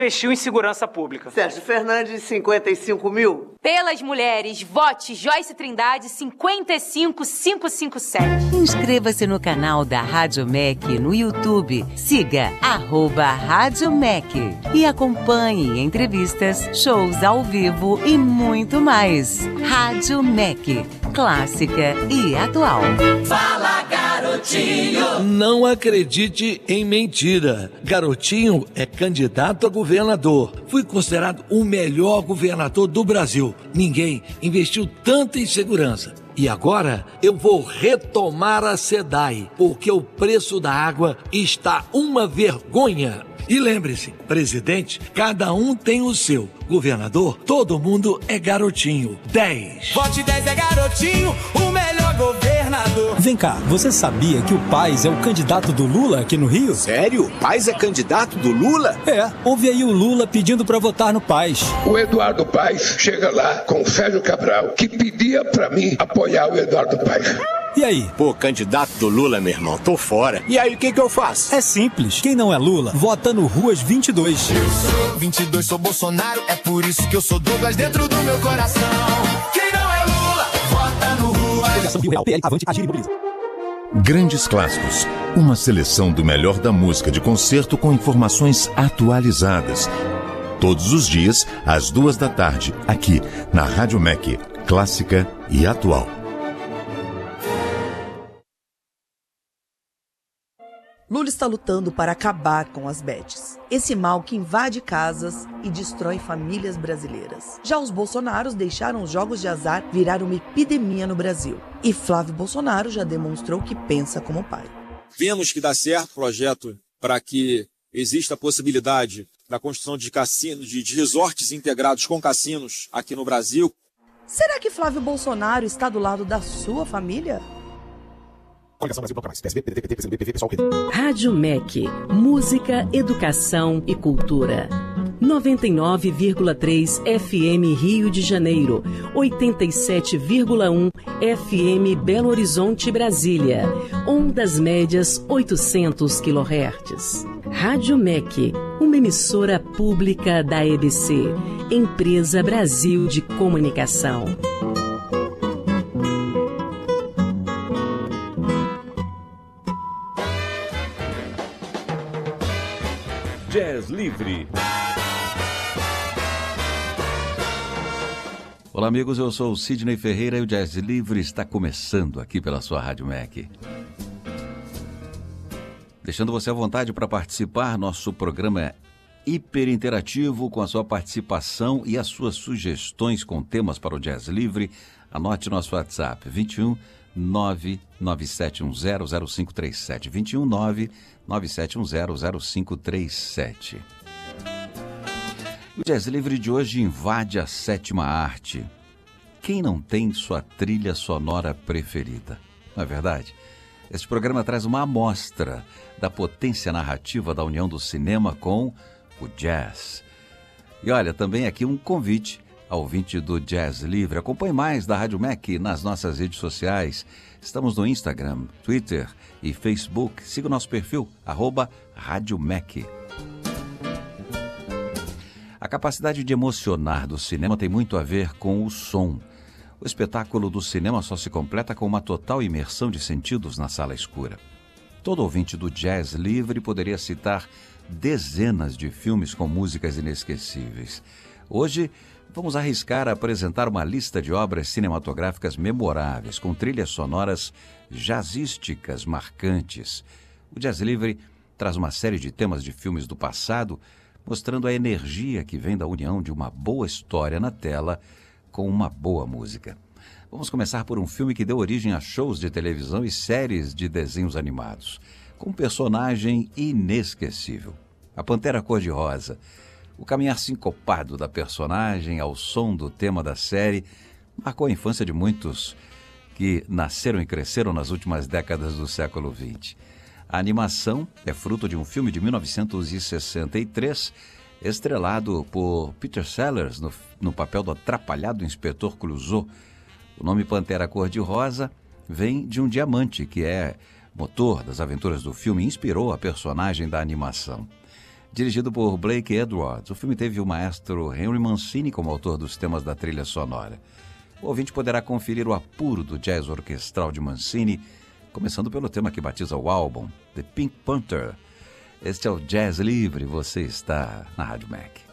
investiu em segurança pública. Sérgio Fernandes, 55 mil. Pelas mulheres, vote Joyce Trindade, 55557. Inscreva-se no canal da Rádio MEC no YouTube. Siga @Rádio MEC e acompanhe entrevistas, shows ao vivo e muito mais. Rádio MEC, clássica e atual. Fala, garotinho! Não acredite em mentira. Garotinho é candidato a governador. Fui considerado o melhor governador do Brasil. Ninguém investiu tanto em segurança. E agora eu vou retomar a SEDAI, porque o preço da água está uma vergonha. E lembre-se, presidente, cada um tem o seu. Governador, todo mundo é garotinho. 10. Vote 10 é garotinho, o melhor governador. Vem cá, você sabia que o Paes é o candidato do Lula aqui no Rio? Sério? O Paes é candidato do Lula? É, ouve aí o Lula pedindo pra votar no Paes. O Eduardo Paes chega lá com o Sérgio Cabral, que pedia pra mim apoiar o Eduardo Paes. E aí? Pô, candidato do Lula, meu irmão, tô fora. E aí, o que eu faço? É simples. Quem não é Lula, vota no Ruas 22. Eu sou 22, sou Bolsonaro, é por isso que eu sou Douglas dentro do meu coração. Quem não é Lula, vota no Ruas. Federação Rio Real, PL, Avante, Agir e Mobiliza. Grandes Clássicos, uma seleção do melhor da música de concerto com informações atualizadas. Todos os dias, às 14h, aqui na Rádio MEC, clássica e atual. Lula está lutando para acabar com as bets, esse mal que invade casas e destrói famílias brasileiras. Já os bolsonaros deixaram os jogos de azar virar uma epidemia no Brasil. E Flávio Bolsonaro já demonstrou que pensa como pai. Vemos que dá certo o projeto para que exista a possibilidade da construção de cassinos, de resorts integrados com cassinos aqui no Brasil. Será que Flávio Bolsonaro está do lado da sua família? Rádio MEC, música, educação e cultura. 99,3 FM Rio de Janeiro, 87,1 FM Belo Horizonte, Brasília. Ondas médias 800 kHz. Rádio MEC, uma emissora pública da EBC, Empresa Brasil de Comunicação. Jazz Livre. Olá, amigos, eu sou o Sidney Ferreira e o Jazz Livre está começando aqui pela sua Rádio MEC. Deixando você à vontade para participar, nosso programa é hiper interativo com a sua participação e as suas sugestões com temas para o Jazz Livre. Anote nosso WhatsApp, 21 997100537, 21 997100537. O Jazz Livre de hoje invade a sétima arte. Quem não tem sua trilha sonora preferida? Não é verdade? Este programa traz uma amostra da potência narrativa da união do cinema com o jazz. E olha, também aqui um convite ao ouvinte do Jazz Livre. Acompanhe mais da Rádio MEC nas nossas redes sociais. Estamos no Instagram, Twitter e Facebook. Siga o nosso perfil, @Rádio MEC. A capacidade de emocionar do cinema tem muito a ver com o som. O espetáculo do cinema só se completa com uma total imersão de sentidos na sala escura. Todo ouvinte do Jazz Livre poderia citar dezenas de filmes com músicas inesquecíveis. Hoje, vamos arriscar a apresentar uma lista de obras cinematográficas memoráveis, com trilhas sonoras jazzísticas marcantes. O Jazz Livre traz uma série de temas de filmes do passado, mostrando a energia que vem da união de uma boa história na tela com uma boa música. Vamos começar por um filme que deu origem a shows de televisão e séries de desenhos animados, com um personagem inesquecível, a Pantera Cor-de-Rosa. O caminhar sincopado da personagem ao som do tema da série marcou a infância de muitos que nasceram e cresceram nas últimas décadas do século XX. A animação é fruto de um filme de 1963, estrelado por Peter Sellers no papel do atrapalhado inspetor Clouseau. O nome Pantera Cor-de-Rosa vem de um diamante que é motor das aventuras do filme e inspirou a personagem da animação. dirigido por Blake Edwards. O filme teve o maestro Henry Mancini como autor dos temas da trilha sonora. O ouvinte poderá conferir o apuro do jazz orquestral de Mancini, começando pelo tema que batiza o álbum, The Pink Panther. Este é o Jazz Livre, você está na Rádio Mac.